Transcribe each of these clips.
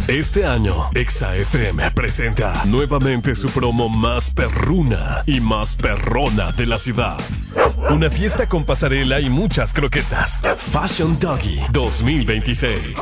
Este año, Exa FM presenta nuevamente su promo más perruna y más perrona de la ciudad. Una fiesta con pasarela y muchas croquetas. Fashion Doggy 2026.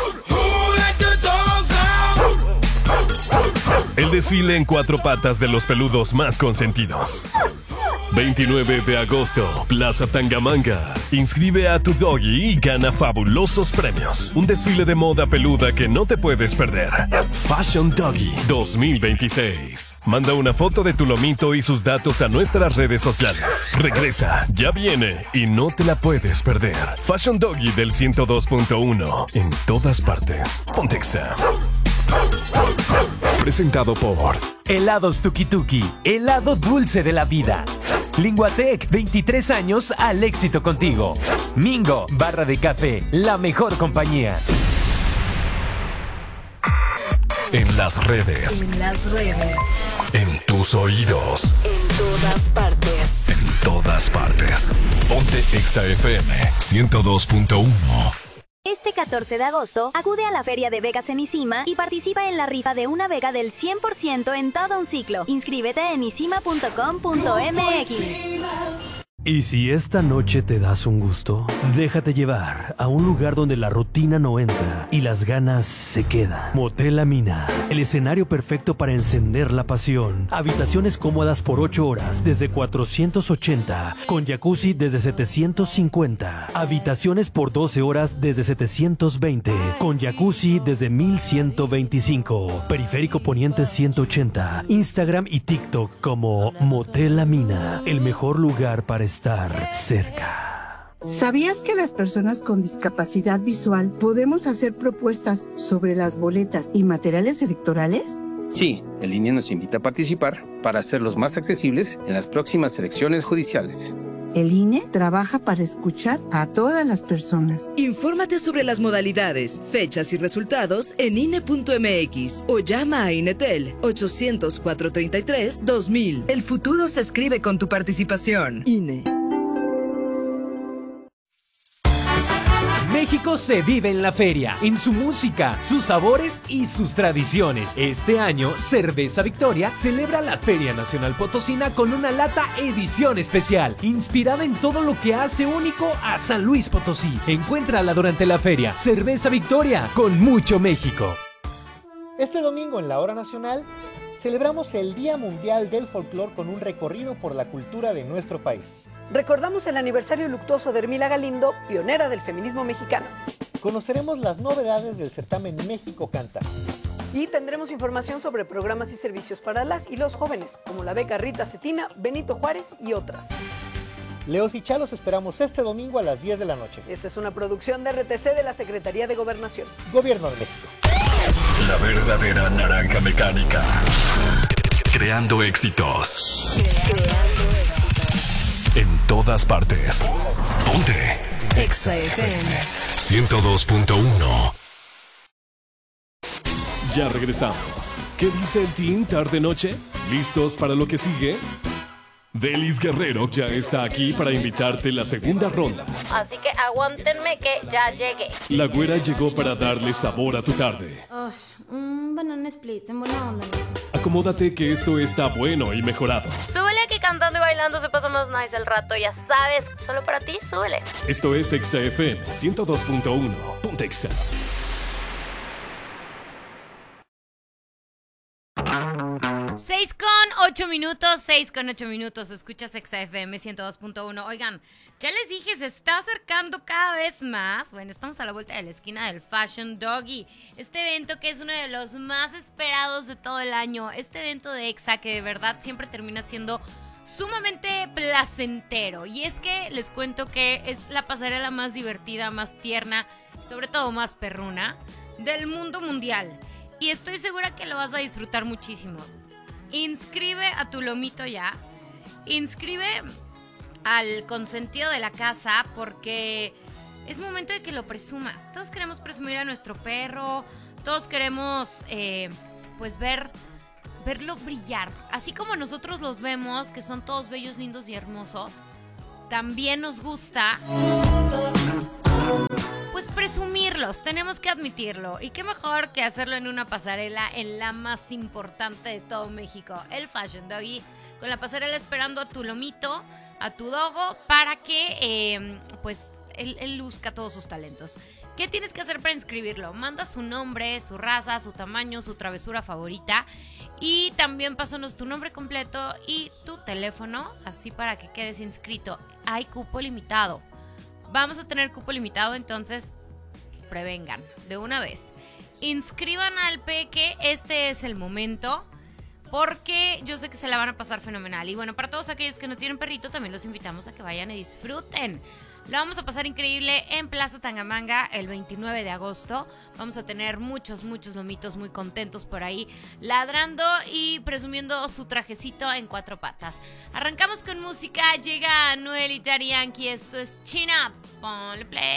El desfile en 4 patas de los peludos más consentidos. 29 de agosto, Plaza Tangamanga. Inscribe a tu doggy y gana fabulosos premios. Un desfile de moda peluda que no te puedes perder. Fashion Doggy 2026. Manda una foto de tu lomito y sus datos a nuestras redes sociales. Regresa, ya viene y no te la puedes perder. Fashion Doggy del 102.1 en todas partes. Pontexa. Presentado por Helados Tuki Tuki, helado dulce de la vida. Linguatec, 23 años al éxito contigo. Mingo, barra de café, la mejor compañía. En las redes. En las redes. En tus oídos. En todas partes. En todas partes. Ponte Exa FM 102.1. Este 14 de agosto, acude a la Feria de Vegas en Isima y participa en la rifa de una Vega del 100% en todo un ciclo. Inscríbete en isima.com.mx. Y si esta noche te das un gusto, déjate llevar a un lugar donde la rutina no entra y las ganas se quedan. Motel La Mina, el escenario perfecto para encender la pasión. Habitaciones cómodas por 8 horas desde 480, con jacuzzi desde 750. Habitaciones por 12 horas desde 720, con jacuzzi desde 1125. Periférico Poniente 180. Instagram y TikTok como Motel La Mina, el mejor lugar para estar cerca. ¿Sabías que las personas con discapacidad visual podemos hacer propuestas sobre las boletas y materiales electorales? Sí, el INE nos invita a participar para hacerlos más accesibles en las próximas elecciones judiciales. El INE trabaja para escuchar a todas las personas. Infórmate sobre las modalidades, fechas y resultados en INE.mx o llama a INETEL 800-433-2000. El futuro se escribe con tu participación. INE. México se vive en la feria, en su música, sus sabores y sus tradiciones. Este año, Cerveza Victoria celebra la Feria Nacional Potosina con una lata edición especial, inspirada en todo lo que hace único a San Luis Potosí. Encuéntrala durante la feria. Cerveza Victoria, con mucho México. Este domingo en la Hora Nacional celebramos el Día Mundial del Folclor con un recorrido por la cultura de nuestro país. Recordamos el aniversario luctuoso de Hermila Galindo, pionera del feminismo mexicano. Conoceremos las novedades del certamen México Canta. Y tendremos información sobre programas y servicios para las y los jóvenes, como la beca Rita Cetina, Benito Juárez y otras. Leos y Chalos esperamos este domingo a las 10 de la noche. Esta es una producción de RTC de la Secretaría de Gobernación. Gobierno de México. La verdadera naranja mecánica. Creando éxitos. En todas partes. Ponte Exa FM 102.1. Ya regresamos. ¿Qué dice el team tarde-noche? ¿Listos para lo que sigue? Delis Guerrero ya está aquí para invitarte a la segunda ronda. Así que aguántenme que ya llegué. La güera llegó para darle sabor a tu tarde. Banana split, en buena onda. Acomódate que esto está bueno y mejorado. Súbele que cantando y bailando se pasa más nice el rato, ya sabes. Solo para ti, súbele. Esto es Exa FM 102.1. Ponte Exa. Seis con ocho minutos, escuchas Exa FM 102.1. Oigan, ya les dije, se está acercando cada vez más. Bueno, estamos a la vuelta de la esquina del Fashion Doggy, este evento que es uno de los más esperados de todo el año. Este evento de Exa que de verdad siempre termina siendo sumamente placentero. Y es que les cuento que es la pasarela más divertida, más tierna, sobre todo más perruna del mundo mundial. Y estoy segura que lo vas a disfrutar muchísimo. Inscribe a tu lomito ya. Inscribe al consentido de la casa porque es momento de que lo presumas. Todos queremos presumir a nuestro perro. Todos queremos pues verlo brillar. Así como nosotros los vemos, que son todos bellos, lindos y hermosos. También nos gusta pues presumirlos, tenemos que admitirlo. Y qué mejor que hacerlo en una pasarela en la más importante de todo México, el Fashion Doggy, con la pasarela esperando a tu lomito, a tu dogo, para que pues él luzca todos sus talentos. ¿Qué tienes que hacer para inscribirlo? Manda su nombre, su raza, su tamaño, su travesura favorita. Y también pásanos tu nombre completo y tu teléfono, así para que quedes inscrito. Hay cupo limitado. Vamos a tener cupo limitado, entonces prevengan de una vez. Inscriban al Peque, este es el momento, porque yo sé que se la van a pasar fenomenal. Y bueno, para todos aquellos que no tienen perrito, también los invitamos a que vayan y disfruten. La vamos a pasar increíble en Plaza Tangamanga el 29 de agosto. Vamos a tener muchos lomitos muy contentos por ahí, ladrando y presumiendo su trajecito en 4 patas. Arrancamos con música, llega Noel y Daddy Yankee, esto es China. Ponle play.